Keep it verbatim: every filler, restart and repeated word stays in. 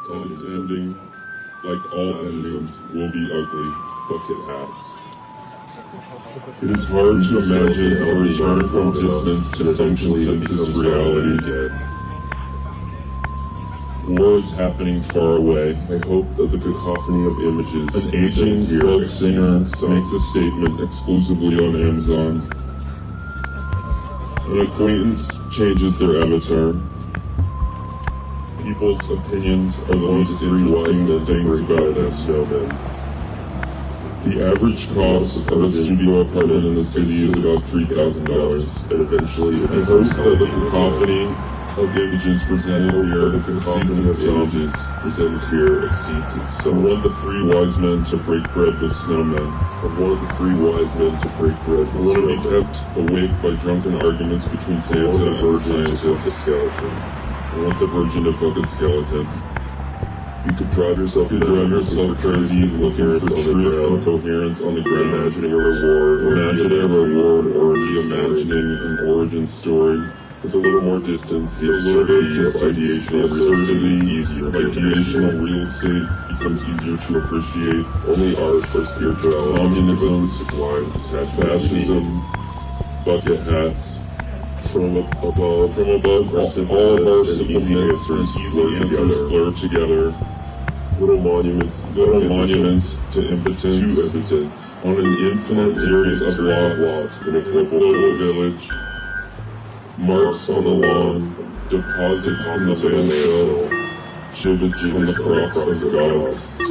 And its ending, like all endings, will be ugly. Bucket hats. It is hard to imagine a return from distance to some consensus reality. Again. War is happening far away. I hope that the cacophony of images An aging folk singer makes a statement exclusively on Amazon. An acquaintance changes their avatar. People's opinions are the least interesting things about them. Snowmen. The average cost of a studio apartment in the city is about three thousand dollars. And eventually it I hope that the cacophony of images presented here the cacophony exceeds of itself. images presented here exceeds I itself. want the three wise men to break bread with snowmen. I want the three wise men to break bread I with want to be snowmen. kept awake by drunken arguments between I Santa want the and the virgin to fuck the scientist. skeleton. I want the virgin to fuck a skeleton. You could drive yourself You could drive yourself crazy looking for truth and coherence on the ground. imagining a reward, or Imagining a reward or reimagining an origin story. with a little more distance. The A little bit absurdity of of ideation the and real estate absurdity is easier of to ideation appreciate. of real estate becomes easier to appreciate. Only art or spirituality Communism, give us the sublime detachment of meaning. Fascism, bucket hats. From ab- above, From above, our all simple all of our myths and simple easy myths and answers easy blur answers together. blur together. Little monuments, Little of monuments to to impotence impotence. on an infinite series of lots lots in a in a global global village. village. Marks on the lawn, deposits in the landfill, gibbets from the cross of gods.